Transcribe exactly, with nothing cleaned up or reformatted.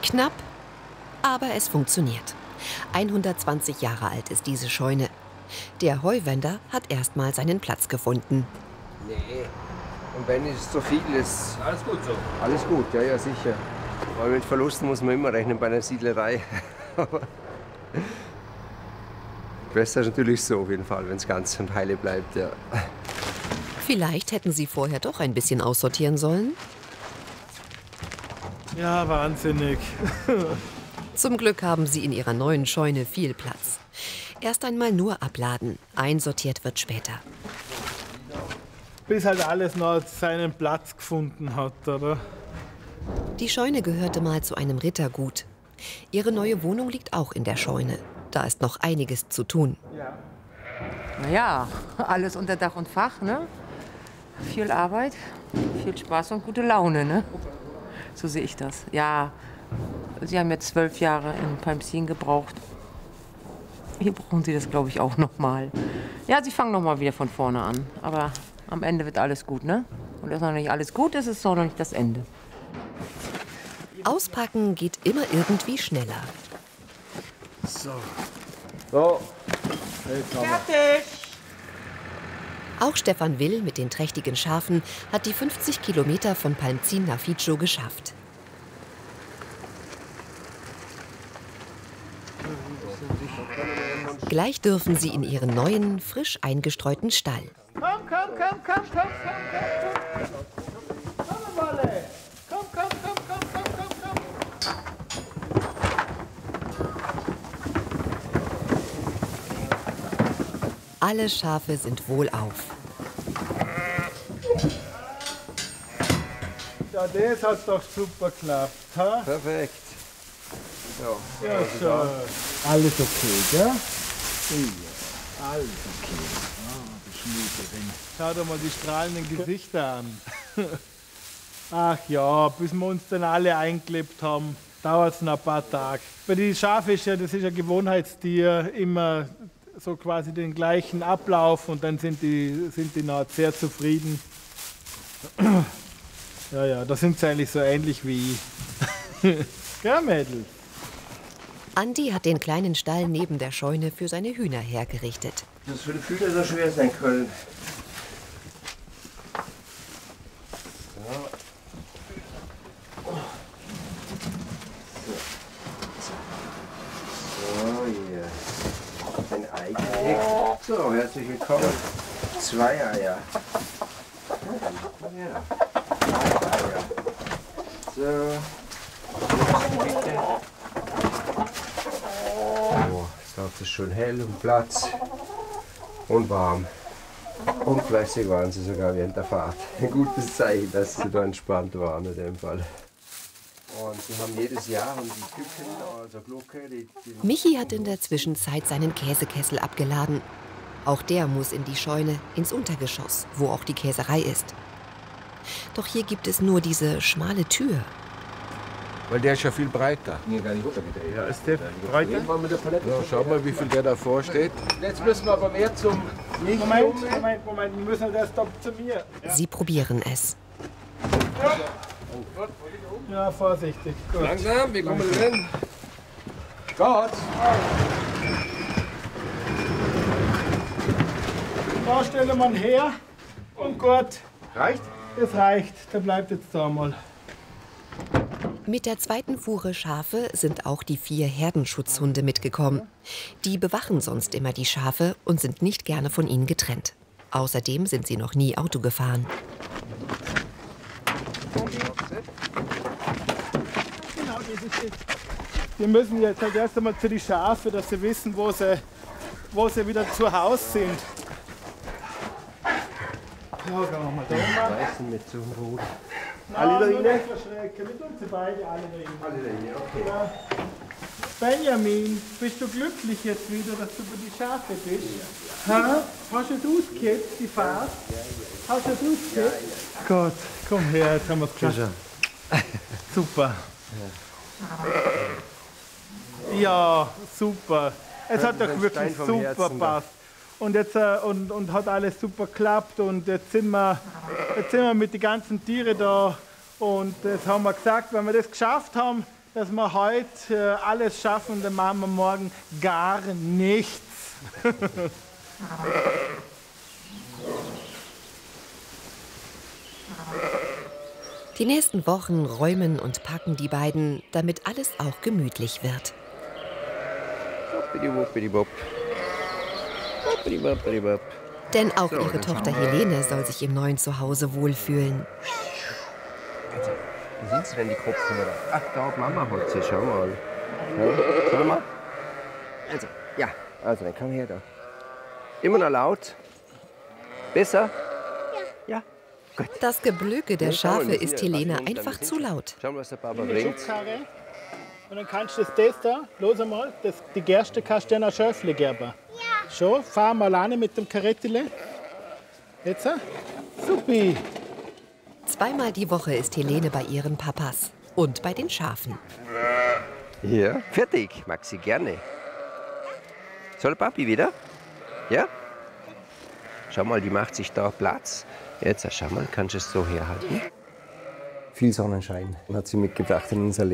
Knapp, aber es funktioniert. hundertzwanzig Jahre alt ist diese Scheune. Der Heuwender hat erstmal seinen Platz gefunden. Nee, und wenn es zu viel ist, alles gut so. Alles gut, ja, ja, sicher. Weil mit Verlusten muss man immer rechnen bei einer Siedlerei. Besser ist natürlich so auf jeden Fall, wenn es ganz und heile bleibt, ja. Vielleicht hätten Sie vorher doch ein bisschen aussortieren sollen? Ja, wahnsinnig. Zum Glück haben Sie in Ihrer neuen Scheune viel Platz. Erst einmal nur abladen. Einsortiert wird später. Bis halt alles noch seinen Platz gefunden hat, oder? Die Scheune gehörte mal zu einem Rittergut. Ihre neue Wohnung liegt auch in der Scheune. Da ist noch einiges zu tun. Ja. Naja, alles unter Dach und Fach, ne? Viel Arbeit, viel Spaß und gute Laune, ne? So sehe ich das. Ja, Sie haben jetzt zwölf Jahre in Palmsien gebraucht. Hier brauchen Sie das, glaube ich, auch noch mal. Ja, Sie fangen noch mal wieder von vorne an. Aber am Ende wird alles gut, ne? Und das ist noch nicht alles gut, ist es noch nicht das Ende. Auspacken geht immer irgendwie schneller. So. So. Fertig! Auch Stefan Will mit den trächtigen Schafen hat die fünfzig Kilometer von Palmsien nach Fidscho geschafft. Gleich dürfen sie in ihren neuen, frisch eingestreuten Stall. Komm, komm, komm, komm, komm, komm, komm. Komm, Wolle. Komm, komm, komm, komm, komm, komm, komm. Alle Schafe sind wohlauf. Ja, das hat doch super geklappt. Ha? Perfekt. Ja, Ja, also so. da. Alles okay, gell? Ja, alles okay. Ah, die Schmiederin. Schau dir mal die strahlenden Gesichter an. Ach ja, bis wir uns dann alle eingelebt haben, dauert es noch ein paar Tage. Bei den Schafen ist ja, das ist ein Gewohnheitstier, immer so quasi den gleichen Ablauf und dann sind die, sind die noch sehr zufrieden. Ja, ja, da sind sie eigentlich so ähnlich wie ich. Gell, Mädels? Andi hat den kleinen Stall neben der Scheune für seine Hühner hergerichtet. Das für den Hühner so schwer sein können. So, hier. Ein Ei gelegt. So, herzlich willkommen. Zwei Eier. Ja. Zwei Eier. So. Bitte. Oh, das ist schön hell und Platz und warm. Und fleißig waren sie sogar während der Fahrt. Ein gutes Zeichen, dass sie da entspannt waren in dem Fall. Und sie haben jedes Jahr die Küken, also Glucke, die, die Michi hat in der Zwischenzeit seinen Käsekessel abgeladen. Auch der muss in die Scheune, ins Untergeschoss, wo auch die Käserei ist. Doch hier gibt es nur diese schmale Tür. Weil der ist ja viel breiter. Nee, gar nicht runtergedreht. Ja, ist der breiter? Ja, schau mal, wie viel der davor steht. Jetzt müssen wir aber mehr zum Milch. Moment, Moment, Moment, wir müssen das stopp zu mir. Sie probieren es. Ja, vorsichtig. Gut. Langsam, wir kommen drin. Gott! Da stelle man her und gut, Reicht? das reicht. Der bleibt jetzt da mal. Mit der zweiten Fuhre Schafe sind auch die vier Herdenschutzhunde mitgekommen. Die bewachen sonst immer die Schafe und sind nicht gerne von ihnen getrennt. Außerdem sind sie noch nie Auto gefahren. Genau, das ist jetzt. Wir müssen jetzt halt erst einmal zu den Schafe, dass sie wissen, wo sie, wo sie wieder zu Hause sind. Ja, gehen wir mal da mal. Weißen mit so einem Brot. Alle da rein? Nicht verschrecken, wir tun sie beide alle da rein. Alle da, okay. Ja. Benjamin, bist du glücklich jetzt wieder, dass du bei die Schafe bist? Ha? Hast du es ausgekippt, die Fahrt? Hast du es ausgekippt? Gott, komm her, jetzt haben wir es geschafft. Super. Ja, super. Es hat doch wirklich super gepasst. Und, jetzt, äh, und, und hat alles super geklappt und jetzt sind, wir, jetzt sind wir mit den ganzen Tieren da und jetzt haben wir gesagt, wenn wir das geschafft haben, dass wir heute äh, alles schaffen, dann machen wir morgen gar nichts. Die nächsten Wochen räumen und packen die beiden, damit alles auch gemütlich wird. Denn auch So, ihre dann Tochter schauen wir. Helene soll sich im neuen Zuhause wohlfühlen. Wo sind sie denn, die Kopfhörer? Ach, da hat Mama hat sie, schau mal. Ja, schau mal. Also, ja, also, dann komm her da. Immer noch laut. Besser? Ja. Ja, gut. Das Geblöke der Ja, schau mal, Schafe wir sind ist ja Helene fast einfach unten. zu laut. Schau mal, was der Papa In die bringt. Schubkarre. Und dann kannst du das, das da, los einmal, das, die Gerste kannst du dann ein Schöfle geben. Ja. Schon, fahr mal alleine mit dem Karettile. Jetzt, supi. Zweimal die Woche ist Helene bei ihren Papas und bei den Schafen. Ja, fertig. Mag sie gerne. Soll Papi wieder? Ja? Schau mal, die macht sich da Platz. Jetzt, schau mal, kannst du es so herhalten? Viel Sonnenschein hat sie mitgebracht in unser Leben.